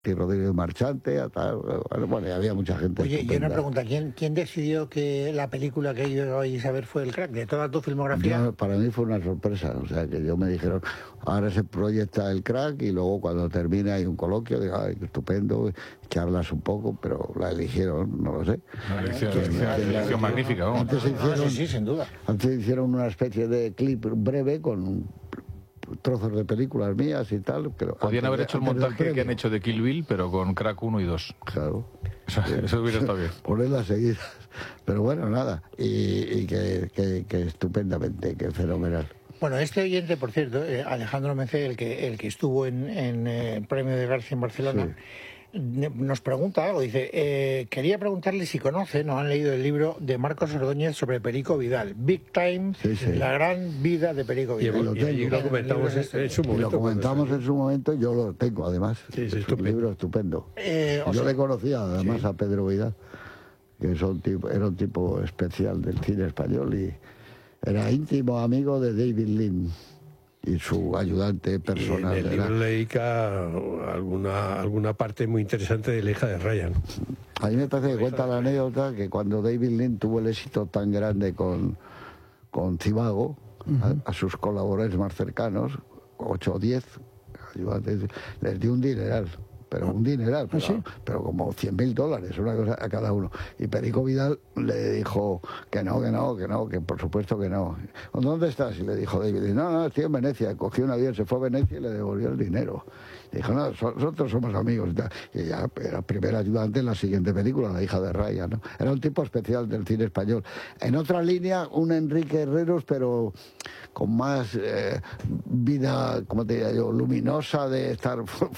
y Rodríguez Marchante, a tal, bueno, y había mucha gente. Oye, y estupenda. una pregunta, ¿quién decidió que la película que ibais a ver fue El Crack? ¿De toda tu filmografía? Para mí fue una sorpresa, o sea, que yo me dijeron, ahora se proyecta El Crack y luego cuando termina hay un coloquio, digo, ay, qué estupendo, charlas un poco, pero la eligieron, no lo sé. Una elección magnífica, vamos. Antes hicieron, sí, sin duda. Antes hicieron una especie de clip breve con trozos de películas mías y tal. Pero podían haber hecho el montaje que han hecho de Kill Bill, pero con Crack 1 y 2. Claro. Eso hubiera estado bien. Ponerlas seguidas. Pero bueno, nada. Y que estupendamente, que fenomenal. Bueno, este oyente, por cierto, Alejandro Mece, el que estuvo en el Premio de García en Barcelona, sí, nos pregunta algo, dice, quería preguntarle si conocen o han leído el libro de Marcos Ordóñez sobre Perico Vidal, Big Time, sí, sí, la gran vida de Perico Vidal. Y lo comentamos en su momento. Lo comentamos en su momento, yo lo tengo además. Sí, es un libro estupendo. Yo le conocía además, sí, a Pedro Vidal, que era un tipo especial del cine español y era íntimo amigo de David Lean y su ayudante personal. Y en el libro le dedica alguna parte muy interesante de la hija de Ryan. A mí me parece que cuenta la anécdota que cuando David Lean tuvo el éxito tan grande con Zivago, a sus colaboradores más cercanos, 8 o 10 ayudantes, les dio un dineral. Pero un dineral, pero, ¿sí?, pero como $100.000, una cosa a cada uno. Y Perico Vidal le dijo que no, que por supuesto que no. ¿Dónde estás? Y le dijo David, no, estoy en Venecia. Cogió un avión, se fue a Venecia y le devolvió el dinero. Y dijo, no, nosotros somos amigos. Y ya era primer ayudante en la siguiente película, La hija de Ryan, ¿no? Era un tipo especial del cine español. En otra línea, un Enrique Herreros, pero con más vida, como te diría yo, luminosa, de estar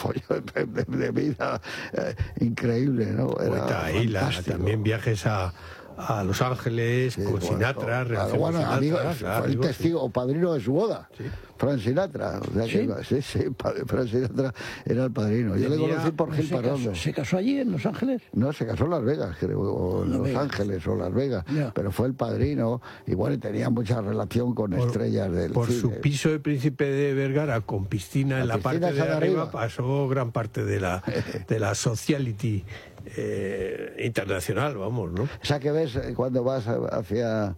de vida increíble, ¿no? Era también viajes a Los Ángeles, sí, con Sinatra, bueno, amigo, fue el testigo o padrino de su boda, sí, Frank Sinatra, o sea, ¿sí? Frank Sinatra era el padrino. Yo le conocí por Gil Parrondo. ¿Se casó allí en Los Ángeles? No, se casó en Las Vegas, creo, o en Los Ángeles o Las Vegas, pero fue el padrino, igual tenía mucha relación con estrellas del cine. Por su piso de Príncipe de Vergara, con piscina en la parte de arriba, pasó gran parte de la sociality internacional, vamos, ¿no? O sea, que ves cuando vas hacia...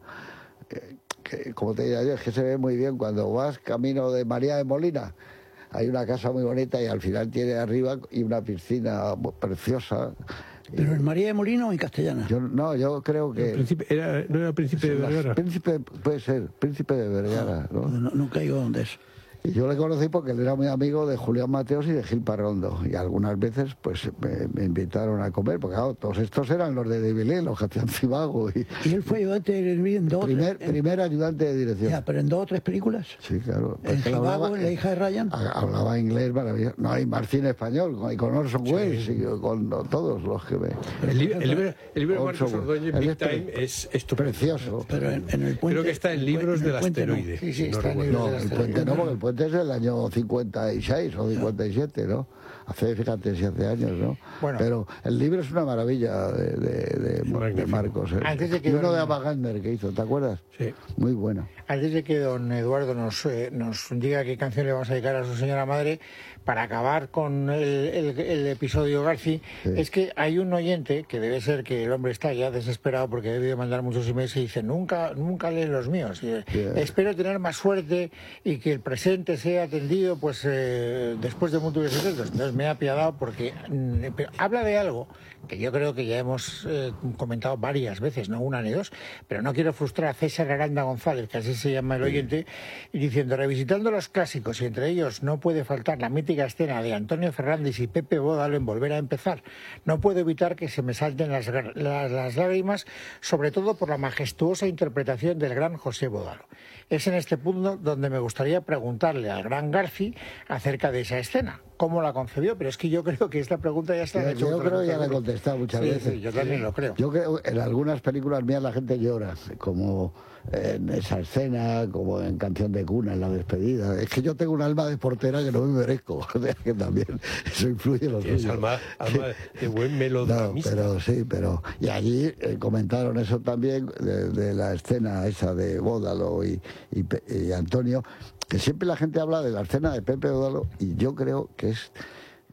como te diría yo, es que se ve muy bien cuando vas camino de María de Molina. Hay una casa muy bonita y al final tiene arriba y una piscina preciosa. ¿Pero en María de Molina o en Castellana? Yo creo que... ¿No era Príncipe de Vergara? Puede ser, Príncipe de Vergara, ¿no? No caigo dónde es. Y yo le conocí porque él era muy amigo de Julián Mateos y de Gil Parrondo. Y algunas veces pues me invitaron a comer, porque claro, todos estos eran los de David Lean, los que hacían Zivago. Y él fue ayudante de en dos... Primer ayudante de dirección. Ya, pero en 2 o 3 películas. Sí, claro. En Zivago, en La hija de Ryan. Hablaba inglés maravilloso. No, hay más cine español, y con Orson Welles y con todos los que ve. El libro de Marcos Ordóñez, Big Time, es precioso. Pero en el puente... Creo que está en Libros del Asteroide. No. Sí, está en Libros del Asteroide. El puente no, porque el puente es del año 56 o 57, ¿no? Fíjate, si hace años, ¿no? Bueno, pero el libro es una maravilla de Marcos. Antes de que y uno de Abagander que hizo, ¿te acuerdas? Sí. Muy bueno. Antes de que don Eduardo nos diga qué canción le vamos a dedicar a su señora madre, para acabar con el episodio Garci, sí, es que hay un oyente, que debe ser que el hombre está ya desesperado porque ha debido mandar muchos emails y dice, nunca leen los míos. Y, espero tener más suerte y que el presente sea atendido pues después de múltiples intentos. Entonces me he apiadado porque habla de algo que yo creo que ya hemos comentado varias veces, no una ni dos, pero no quiero frustrar a César Aranda González, que así se llama el oyente, y diciendo, revisitando los clásicos, y entre ellos no puede faltar la mítica escena de Antonio Fernández y Pepe Bódalo en Volver a empezar, no puedo evitar que se me salten las lágrimas, sobre todo por la majestuosa interpretación del gran José Bódalo. Es en este punto donde me gustaría preguntarle al gran Garci acerca de esa escena, cómo la concebió, pero es que yo creo que esta pregunta ya está hecha. Yo creo que ya la he contestado muchas veces. Sí, yo también lo creo. Yo creo en algunas películas mías la gente llora, como en esa escena, como en Canción de Cuna, en la despedida. Es que yo tengo un alma de portera que no me merezco, o sea, que también eso influye en los suyos. Es alma de buen melodramista. No, pero y allí comentaron eso también de la escena esa de Bódalo y Antonio, que siempre la gente habla de la escena de Pepe Bódalo y yo creo que es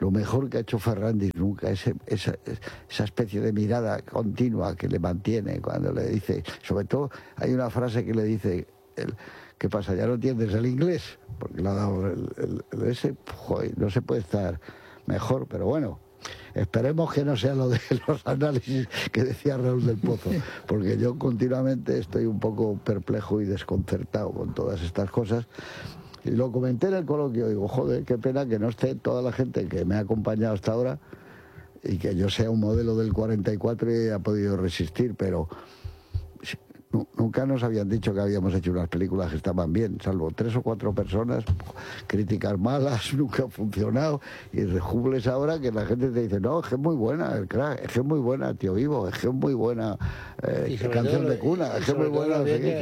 lo mejor que ha hecho Ferrandis nunca, esa especie de mirada continua que le mantiene cuando le dice, sobre todo hay una frase que le dice, ¿qué pasa? ¿Ya no entiendes el inglés? Porque le ha dado el ese, joder, no se puede estar mejor, pero bueno, esperemos que no sea lo de los análisis que decía Raúl del Pozo, porque yo continuamente estoy un poco perplejo y desconcertado con todas estas cosas. Y lo comenté en el coloquio, digo, joder, qué pena que no esté toda la gente que me ha acompañado hasta ahora y que yo sea un modelo del 44 y haya podido resistir, pero nunca nos habían dicho que habíamos hecho unas películas que estaban bien, salvo 3 o 4 personas, críticas malas, nunca ha funcionado, y rejubles ahora que la gente te dice, no, es que es muy buena el Crack, es que es muy buena Tío Vivo, es que es muy buena Canción de Cuna, es que es muy buena,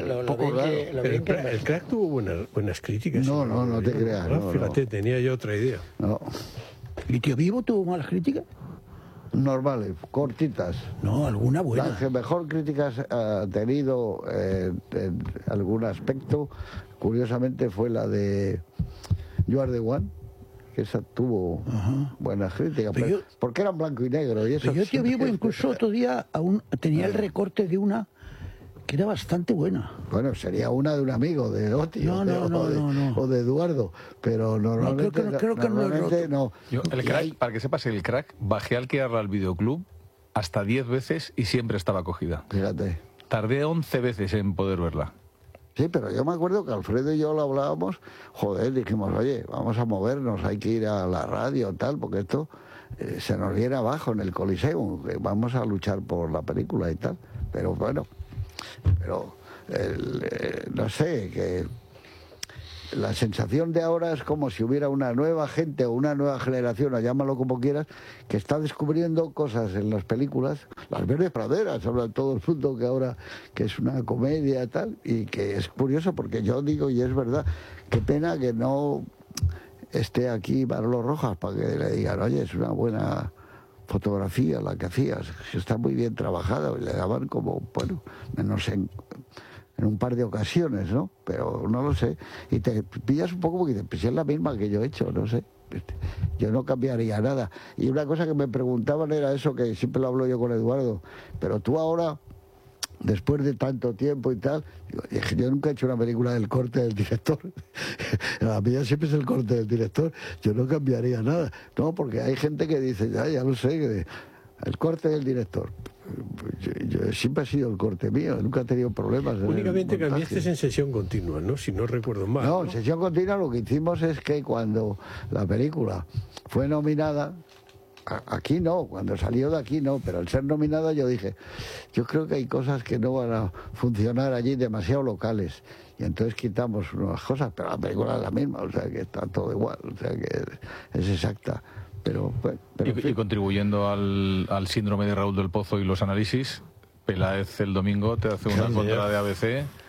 el Crack tuvo buenas críticas. No te creas. Fíjate, tenía yo otra idea. No. ¿Y Tío Vivo tuvo malas críticas? Normales, cortitas. No, alguna buena. La que mejor críticas ha tenido en algún aspecto, curiosamente, fue la de You Are the One, que esa tuvo buenas críticas, pero porque eran blanco y negro. Y eso yo Tío Vivo incluso otro día tenía el recorte de una que era bastante buena. Bueno, sería una de un amigo, de Oti no. o de Eduardo, pero normalmente no. Yo, el Crack, para que sepas, el Crack, bajé a alquilarla al videoclub hasta 10 veces y siempre estaba cogida. Fíjate. Tardé 11 veces en poder verla. Sí, pero yo me acuerdo que Alfredo y yo lo hablábamos, joder, dijimos, oye, vamos a movernos, hay que ir a la radio, tal, porque esto se nos viene abajo en el Coliseum, que vamos a luchar por la película y tal. Pero bueno, no sé, que la sensación de ahora es como si hubiera una nueva gente o una nueva generación, o llámalo como quieras, que está descubriendo cosas en las películas, las verdes praderas, habla todo el mundo que ahora que es una comedia y tal, y que es curioso porque yo digo, y es verdad, qué pena que no esté aquí Manolo Rojas para que le digan, oye, es una buena fotografía la que hacías, que está muy bien trabajada, y le daban como, bueno, menos en un par de ocasiones, ¿no? Pero no lo sé. Y te pillas un poco porque te pues es la misma que yo he hecho, no sé. Yo no cambiaría nada. Y una cosa que me preguntaban era eso, que siempre lo hablo yo con Eduardo, pero tú ahora, después de tanto tiempo y tal, digo, yo nunca he hecho una película del corte del director. La mía siempre es el corte del director. Yo no cambiaría nada. No, porque hay gente que dice, ya lo sé, el corte del director. Yo siempre ha sido el corte mío, nunca he tenido problemas. Únicamente cambiaste en sesión continua, ¿no? Si no recuerdo mal. No, en sesión continua lo que hicimos es que cuando la película fue nominada, aquí no, cuando salió de aquí no, pero al ser nominada yo dije, yo creo que hay cosas que no van a funcionar allí, demasiado locales, y entonces quitamos unas cosas, pero la película es la misma, o sea que está todo igual, o sea que es exacta. Pero y contribuyendo al síndrome de Raúl del Pozo y los análisis, Peláez el domingo te hace una contra de ABC,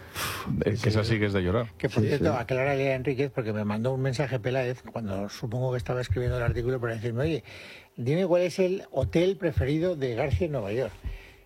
que esa sí que es de llorar. Que por cierto, aclárale a Enríquez, porque me mandó un mensaje Peláez, cuando supongo que estaba escribiendo el artículo, para decirme, oye, dime cuál es el hotel preferido de García en Nueva York.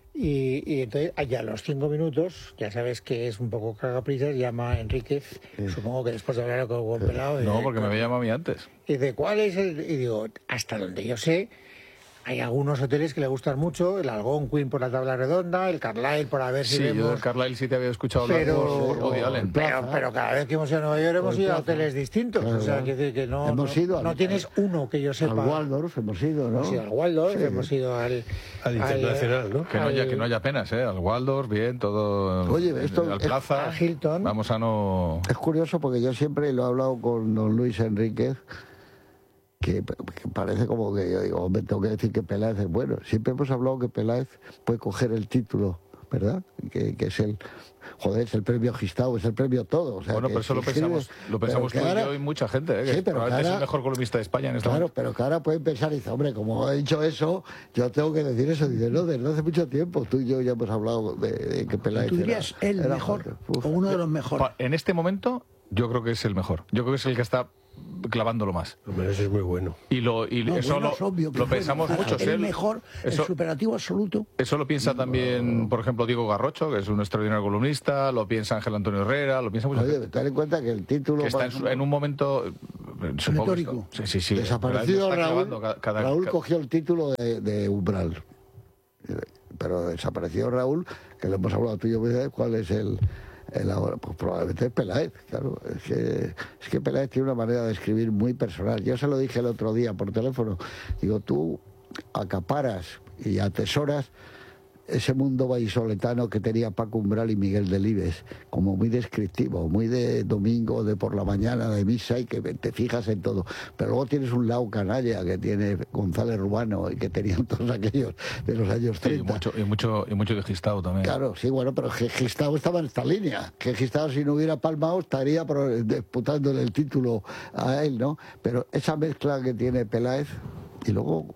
Y entonces, allá a los 5 minutos, ya sabes que es un poco cagaprisas, llama a Enríquez, supongo que después de hablar con Pelado... No, porque me había llamado a mí antes. Y dice, ¿cuál es el...? Y digo, hasta donde yo sé, hay algunos hoteles que le gustan mucho, el Algonquin por la tabla redonda, el Carlyle por a ver si vemos... yo del Carlyle sí te había escuchado hablar por Woody Allen. Pero cada vez que hemos ido a Nueva York hemos ido a hoteles distintos, o sea, quiere decir que no tienes uno que yo sepa. Al Waldorf hemos ido, ¿no? Hemos ido al Waldorf, hemos ido al Internacional, ¿no? Que no haya penas, al Waldorf, bien, todo... Oye, esto... Al Plaza, a Hilton. Vamos a no... Es curioso porque yo siempre lo he hablado con don Luis Enríquez, que parece como que yo digo, me tengo que decir que Peláez es bueno. Siempre hemos hablado que Peláez puede coger el título, ¿verdad? Que es el... Joder, es el premio Gistau, es el premio todo. O sea, bueno, pero eso lo pensamos tú y yo y mucha gente, que probablemente es el mejor columnista de España en este momento. Claro, pero que ahora pueden pensar y dice, hombre, como he dicho eso, yo tengo que decir eso. Dice, no, desde hace mucho tiempo tú y yo ya hemos hablado de que Peláez ¿Tú dirías el mejor o uno de los mejores? En este momento, yo creo que es el mejor. Yo creo que es el que está clavándolo más. Hombre, eso es muy bueno. Eso bueno, es obvio que lo fue pensamos muchos. el mejor, el superlativo absoluto. Eso lo piensa también, por ejemplo, Diego Garrocho, que es un extraordinario columnista, lo piensa Ángel Antonio Herrera, lo piensa mucha gente. Oye, ten en cuenta que el título... Que está en un momento... Retórico. Sí. Desaparecido Raúl cogió el título de Umbral. Pero desapareció Raúl, que le hemos hablado tú y yo, ¿cuál es el ahora? Pues probablemente es Peláez, claro. Es que Peláez tiene una manera de escribir muy personal. Yo se lo dije el otro día por teléfono. Digo, tú acaparas y atesoras ese mundo vallisoletano que tenía Paco Umbral y Miguel Delibes, como muy descriptivo, muy de domingo, de por la mañana, de misa, y que te fijas en todo. Pero luego tienes un lado canalla que tiene González Rubano y que tenían todos aquellos de los años 30. Y mucho de Gistao también. Claro, sí, bueno, pero Gistao estaba en esta línea. Que Gistao, si no hubiera palmado, estaría disputándole el título a él, ¿no? Pero esa mezcla que tiene Peláez, y luego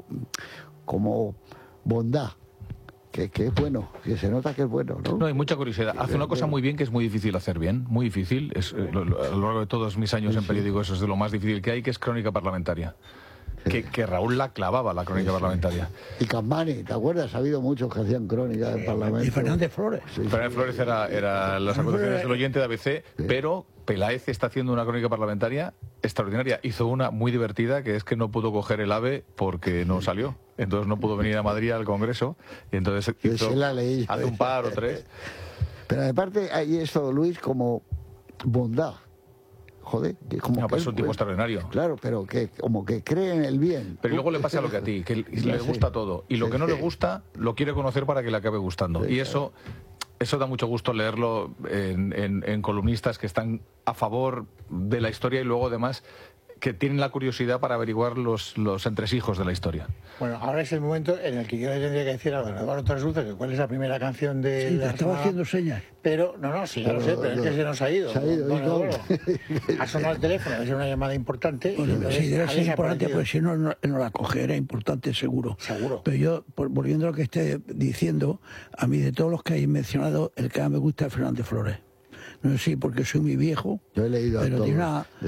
como bondad, que es bueno, que se nota que es bueno, ¿no? No, hay mucha curiosidad. Hace una cosa muy bien que es muy difícil hacer bien, muy difícil. A lo largo de todos mis años en periódico, eso es de lo más difícil que hay, que es crónica parlamentaria. Que Raúl la clavaba, la crónica parlamentaria. Y Campani, ¿te acuerdas? Ha habido muchos que hacían crónica del Parlamento. Y Fernández Flores. Fernández Flores era las acusaciones del oyente de ABC, pero Peláez está haciendo una crónica parlamentaria extraordinaria. Hizo una muy divertida, que es que no pudo coger el AVE porque no salió. Entonces no pudo venir a Madrid al Congreso. Y entonces hizo, hace un par o tres. Pero aparte hay esto, Luis, como bondad. Joder, que como pues es un tipo extraordinario. Claro, pero que como que cree en el bien. Pero luego le pasa lo que a ti, que le gusta todo. Y lo que no le gusta, lo quiere conocer para que le acabe gustando. Y eso da mucho gusto leerlo en columnistas que están a favor de la historia y luego además que tienen la curiosidad para averiguar los entresijos de la historia. Bueno, ahora es el momento en el que yo le tendría que decir a don Eduardo Trasluce que cuál es la primera canción de... Sí, te estaba haciendo señas. Pero, sí, ya lo sé, pero es que se nos ha ido. Se ha ido, ha sonado el teléfono, debe ser una llamada importante. Bueno, sí, debe ser importante, porque si no la coge, era importante, seguro. Pero yo, volviendo a lo que esté diciendo, a mí de todos los que hay mencionado, el que más me gusta es Fernández Flores. No sé si porque soy muy viejo, yo he leído pero tiene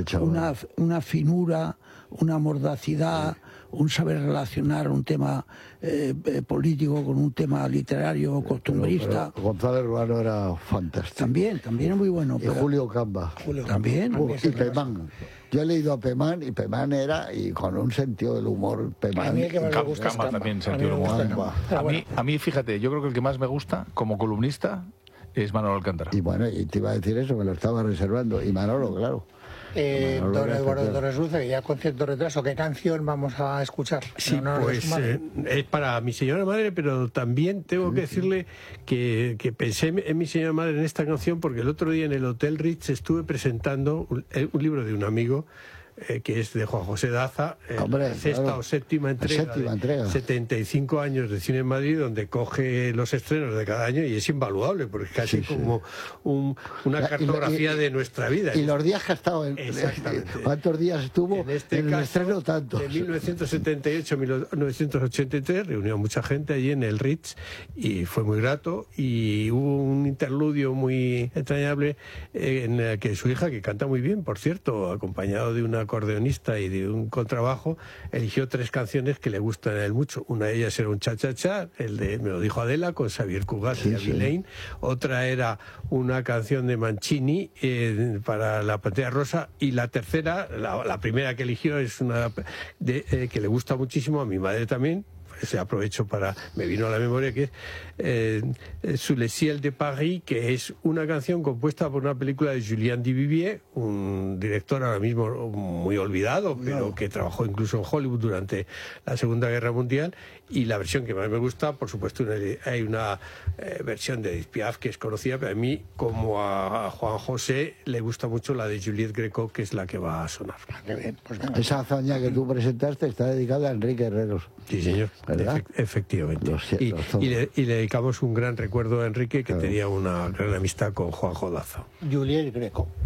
una finura, una mordacidad, un saber relacionar un tema político con un tema literario, costumbrista. Pero González Rubano era fantástico. También es muy bueno. Y Julio Camba. También. Y Pemán. Yo he leído a Pemán, y Pemán era, y con un sentido del humor, Pemán. A mí el que más me gusta Camba también, sentido del humor. A mí, fíjate, yo creo que el que más me gusta como columnista es Manolo Alcántara. Y bueno, y te iba a decir eso, me lo estaba reservando. Y Manolo, claro. Don Eduardo Torres Luce, que ya con cierto retraso, ¿qué canción vamos a escuchar? Sí, pues es para mi señora madre, pero también tengo que decirle que pensé en mi señora madre en esta canción porque el otro día en el Hotel Ritz estuve presentando un libro de un amigo que es de Juan José Daza, sexta o séptima entrega, 75 años de cine en Madrid, donde coge los estrenos de cada año y es invaluable, porque es casi como una cartografía de nuestra vida. Y los días que ha estado exactamente. ¿Cuántos días estuvo en el estreno? Tanto. De 1978 a 1983 reunió a mucha gente allí en el Ritz y fue muy grato, y hubo un interludio muy entrañable en el que su hija, que canta muy bien, por cierto, acompañado de una acordeonista y de un contrabajo, eligió 3 canciones que le gustan a él mucho. Una de ellas era un cha-cha-cha, el de Me lo dijo Adela, con Xavier Cugat y Avi Lane. Otra era una canción de Mancini para La Pantera Rosa, y la tercera, la primera que eligió, es una que le gusta muchísimo a mi madre también. Se aprovecho me vino a la memoria, que es Sous le ciel de Paris, que es una canción compuesta por una película de Julien Duvivier, un director ahora mismo muy olvidado, pero que trabajó incluso en Hollywood durante la Segunda Guerra Mundial. Y la versión que más me gusta, por supuesto, hay una versión de Edith Piaf que es conocida, pero a mí, como a Juan José, le gusta mucho la de Juliette Greco, que es la que va a sonar. Qué bien, pues esa hazaña que tú presentaste está dedicada a Enrique Herreros. Sí, señor. ¿Verdad? Efectivamente. Y le dedicamos un gran recuerdo a Enrique, que tenía una gran amistad con Juanjo Daza. Juliette Greco.